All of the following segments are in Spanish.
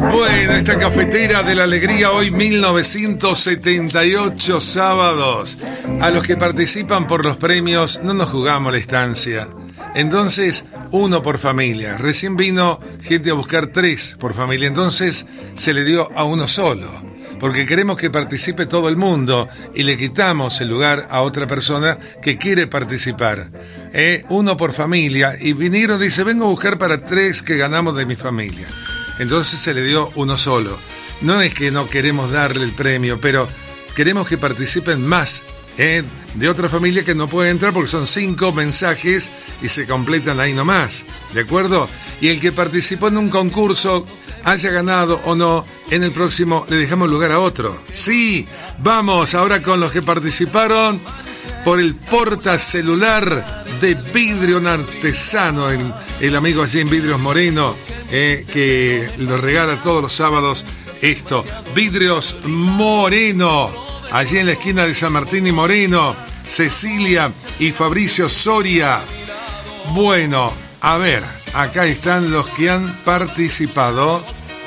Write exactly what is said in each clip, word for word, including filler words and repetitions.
Bueno, esta cafetera de la alegría hoy mil novecientos setenta y ocho sábados. A los que participan por los premios no nos jugamos la estancia. Entonces, uno por familia. Recién vino gente a buscar tres por familia. Entonces, se le dio a uno solo. Porque queremos que participe todo el mundo y le quitamos el lugar a otra persona que quiere participar. Eh, uno por familia. Y vinieron, dice, vengo a buscar para tres que ganamos de mi familia. Entonces se le dio uno solo. No es que no queremos darle el premio, pero queremos que participen más eh, de otra familia que no puede entrar porque son cinco mensajes y se completan ahí nomás, ¿de acuerdo? Y el que participó en un concurso, haya ganado o no, en el próximo le dejamos lugar a otro. Sí, vamos ahora con los que participaron por el portacelular de vidrio artesano, el, el amigo allí en Vidrios Moreno, eh, que lo regala todos los sábados esto. Vidrios Moreno, allí en la esquina de San Martín y Moreno, Cecilia y Fabricio Soria. Bueno, a ver, acá están los que han participado.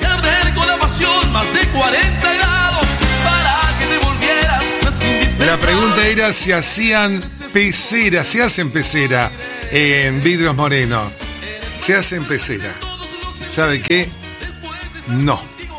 Más de cuarenta grados para que te volvieras más que indispensable. La pregunta era si hacían pecera, si hacen pecera en Vidrios Moreno. Se hacen pecera. ¿Sabe qué? No.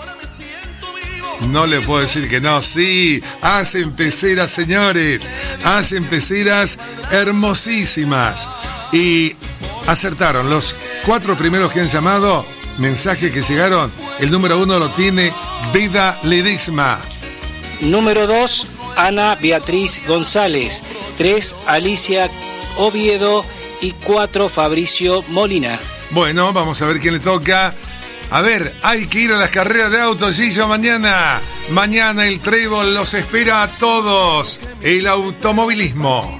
No le puedo decir que no. Sí, hacen peceras, señores. Hacen peceras hermosísimas. Y acertaron los cuatro primeros que han llamado. Mensajes que llegaron. El número uno lo tiene Vida Ledesma. Número dos, Ana Beatriz González. Tres, Alicia Oviedo. Y cuatro, Fabricio Molina. Bueno, vamos a ver quién le toca. A ver, hay que ir a las carreras de autos, Gillo, mañana. Mañana el Trébol los espera a todos. El automovilismo.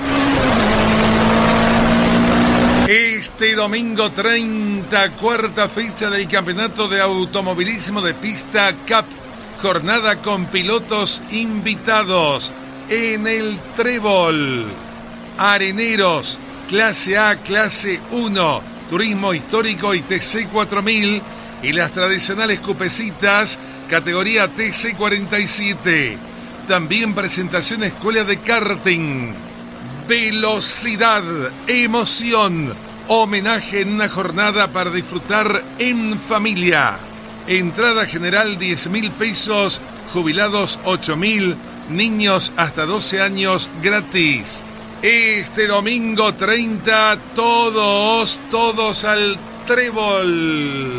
Este domingo treinta, cuarta fecha del Campeonato de Automovilismo de Pista Cup. Jornada con pilotos invitados en el Trébol. Areneros, clase A, clase uno, turismo histórico y T C cuatro mil. Y las tradicionales cupecitas, categoría T C cuarenta y siete. También presentación escuela de karting. Velocidad, emoción, homenaje en una jornada para disfrutar en familia. Entrada general diez mil pesos, jubilados ocho mil, niños hasta doce años gratis. Este domingo treinta, todos, todos al Trébol.